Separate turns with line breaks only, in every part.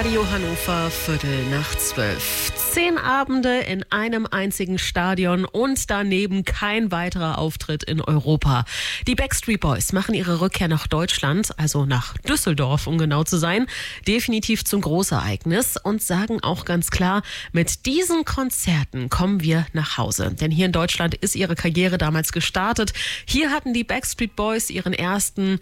Radio Hannover, 11:15. 10 Abende in einem einzigen Stadion und daneben kein weiterer Auftritt in Europa. Die Backstreet Boys machen ihre Rückkehr nach Deutschland, also nach Düsseldorf, um genau zu sein, definitiv zum Großereignis und sagen auch ganz klar, mit diesen Konzerten kommen wir nach Hause. Denn hier in Deutschland ist ihre Karriere damals gestartet. Hier hatten die Backstreet Boys ihre ersten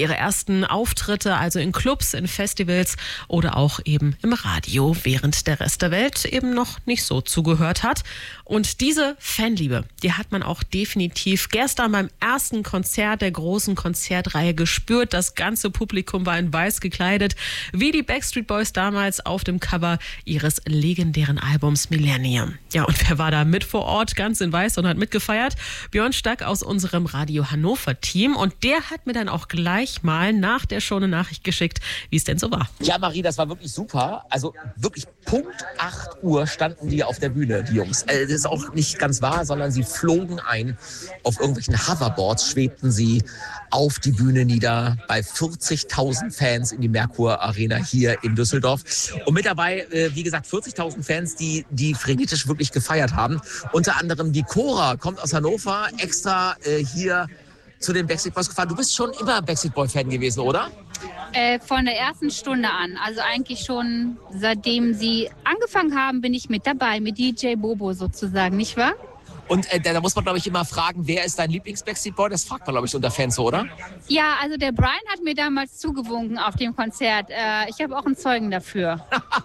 Auftritte, also in Clubs, in Festivals oder auch eben im Radio, während der Rest der Welt eben noch nicht so zugehört hat. Und diese Fanliebe, die hat man auch definitiv gestern beim ersten Konzert der großen Konzertreihe gespürt. Das ganze Publikum war in weiß gekleidet, wie die Backstreet Boys damals auf dem Cover ihres legendären Albums Millennium. Ja, und wer war da mit vor Ort, ganz in weiß und hat mitgefeiert? Björn Stack aus unserem Radio Hannover Team. Und der hat mir dann auch gleich mal nach der Show eine Nachricht geschickt, wie es denn so war.
Ja, Marie, das war wirklich super. Also wirklich Punkt 8 Uhr standen die auf der Bühne, die Jungs. Das ist auch nicht ganz wahr, sondern sie flogen ein. Auf irgendwelchen Hoverboards schwebten sie auf die Bühne nieder bei 40.000 Fans in die Merkur Arena hier in Düsseldorf. Und mit dabei, wie gesagt, 40.000 Fans, die frenetisch wirklich gefeiert haben. Unter anderem die Cora kommt aus Hannover, extra hier zu den Backstreet Boys gefahren. Du bist schon immer Backstreet Boy-Fan gewesen, oder?
Von der ersten Stunde an. Also eigentlich schon seitdem sie angefangen haben, bin ich mit dabei, mit DJ Bobo sozusagen, nicht wahr?
Und da muss man, glaube ich, immer fragen, wer ist dein Lieblings-Backstreet Boy? Das fragt man, glaube ich, unter Fans so, oder?
Ja, also der Brian hat mir damals zugewunken auf dem Konzert. Ich habe auch einen Zeugen dafür.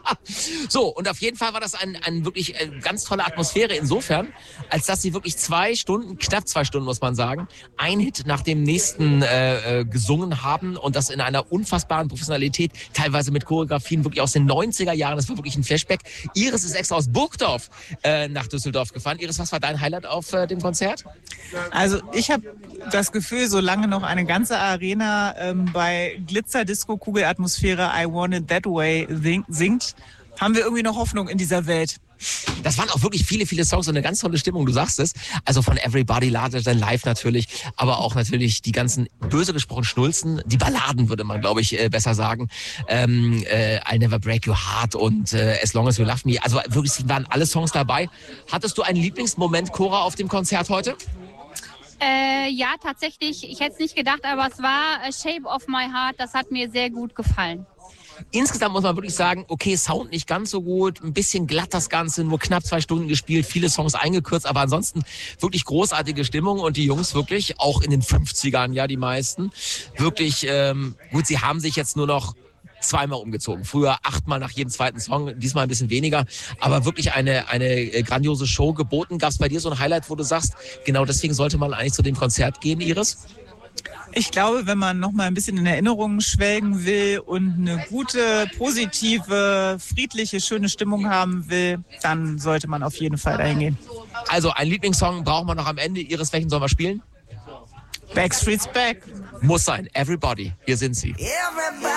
So, und auf jeden Fall war das eine wirklich ganz tolle Atmosphäre insofern, als dass sie wirklich knapp 2 Stunden, muss man sagen, ein Hit nach dem nächsten gesungen haben und das in einer unfassbaren Professionalität, teilweise mit Choreografien wirklich aus den 90er Jahren. Das war wirklich ein Flashback. Iris ist extra aus Burgdorf nach Düsseldorf gefahren. Iris, was war dein Highlight auf dem Konzert?
Also ich habe das Gefühl, solange noch eine ganze Arena bei Glitzer-Disco-Kugel-Atmosphäre I Want It That Way singt, haben wir irgendwie noch Hoffnung in dieser Welt.
Das waren auch wirklich viele, viele Songs und eine ganz tolle Stimmung, du sagst es. Also von Everybody Larger Than Life natürlich, aber auch natürlich die ganzen, böse gesprochen, Schnulzen, die Balladen würde man, glaube ich, besser sagen. I'll Never Break Your Heart und As Long As You Love Me. Also wirklich waren alle Songs dabei. Hattest du einen Lieblingsmoment, Cora, auf dem Konzert heute?
Ja, tatsächlich. Ich hätte es nicht gedacht, aber es war Shape of My Heart. Das hat mir sehr gut gefallen.
Insgesamt muss man wirklich sagen, okay, Sound nicht ganz so gut, ein bisschen glatt das Ganze, nur knapp 2 Stunden gespielt, viele Songs eingekürzt, aber ansonsten wirklich großartige Stimmung und die Jungs wirklich, auch in den 50ern, ja, die meisten, wirklich, gut, sie haben sich jetzt nur noch 2-mal umgezogen. Früher 8-mal nach jedem zweiten Song, diesmal ein bisschen weniger, aber wirklich eine grandiose Show geboten. Gab es bei dir so ein Highlight, wo du sagst, genau deswegen sollte man eigentlich zu dem Konzert gehen, Iris?
Ich glaube, wenn man noch mal ein bisschen in Erinnerungen schwelgen will und eine gute, positive, friedliche, schöne Stimmung haben will, dann sollte man auf jeden Fall dahin gehen.
Also ein Lieblingssong braucht man noch am Ende. Iris, welchen sollen wir spielen?
Backstreet's Back.
Muss sein. Everybody. Hier sind sie.